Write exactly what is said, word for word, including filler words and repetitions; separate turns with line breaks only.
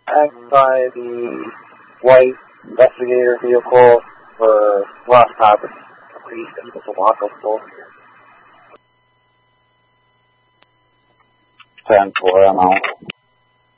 tagged by the white investigator vehicle for lost property. Please, it's a walk up store.
ten four, I'm out.